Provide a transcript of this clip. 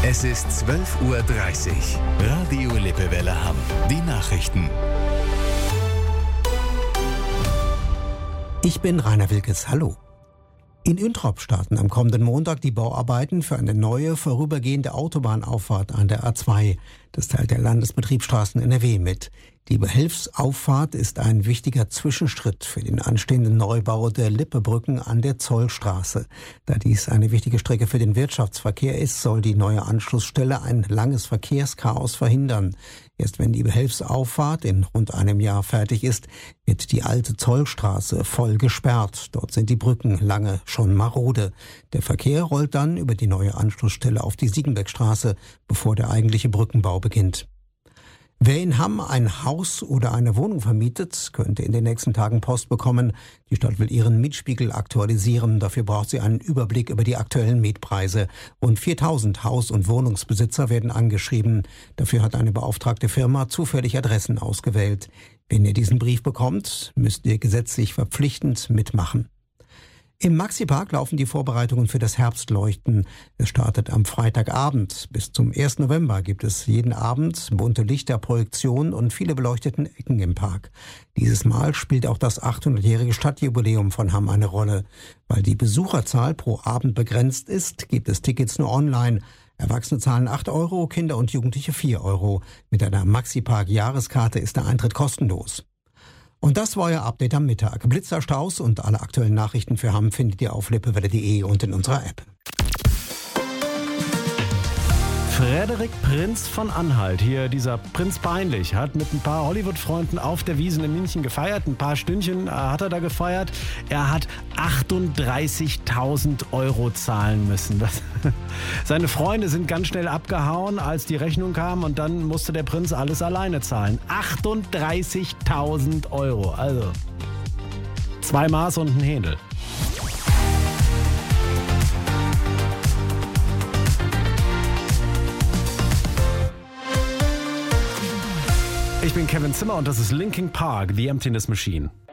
Es ist 12:30 Uhr. Radio Lippewelle Hamm. Die Nachrichten. Ich bin Rainer Wilkes. Hallo. In Üntrop starten am kommenden Montag die Bauarbeiten für eine neue, vorübergehende Autobahnauffahrt an der A2. Das teilt der Landesbetrieb Straßen NRW mit. Die Behelfsauffahrt ist ein wichtiger Zwischenschritt für den anstehenden Neubau der Lippebrücken an der Zollstraße. Da dies eine wichtige Strecke für den Wirtschaftsverkehr ist, soll die neue Anschlussstelle ein langes Verkehrschaos verhindern. Erst wenn die Behelfsauffahrt in rund einem Jahr fertig ist, wird die alte Zollstraße voll gesperrt. Dort sind die Brücken lange schon marode. Der Verkehr rollt dann über die neue Anschlussstelle auf die Siegenbeckstraße, bevor der eigentliche Brückenbau beginnt. Wer in Hamm ein Haus oder eine Wohnung vermietet, könnte in den nächsten Tagen Post bekommen. Die Stadt will ihren Mietspiegel aktualisieren. Dafür braucht sie einen Überblick über die aktuellen Mietpreise. Rund 4000 Haus- und Wohnungsbesitzer werden angeschrieben. Dafür hat eine beauftragte Firma zufällig Adressen ausgewählt. Wenn ihr diesen Brief bekommt, müsst ihr gesetzlich verpflichtend mitmachen. Im Maxi-Park laufen die Vorbereitungen für das Herbstleuchten. Es startet am Freitagabend. Bis zum 1. November gibt es jeden Abend bunte Lichter, Projektionen und viele beleuchteten Ecken im Park. Dieses Mal spielt auch das 800-jährige Stadtjubiläum von Hamm eine Rolle. Weil die Besucherzahl pro Abend begrenzt ist, gibt es Tickets nur online. Erwachsene zahlen 8 Euro, Kinder und Jugendliche 4 Euro. Mit einer Maxi-Park-Jahreskarte ist der Eintritt kostenlos. Und das war Ihr Update am Mittag. Blitzer, Staus und alle aktuellen Nachrichten für Hamm findet ihr auf lippewelle.de und in unserer App. Frederik Prinz von Anhalt, hier dieser Prinz Peinlich, hat mit ein paar Hollywood-Freunden auf der Wiesn in München gefeiert. Ein paar Stündchen hat er da gefeiert. Er hat 38.000 Euro zahlen müssen. Seine Freunde sind ganz schnell abgehauen, als die Rechnung kam, und dann musste der Prinz alles alleine zahlen. 38.000 Euro, also 2 Maß und ein Händel. Ich bin Kevin Zimmer und das ist Linkin Park, The Emptiness Machine.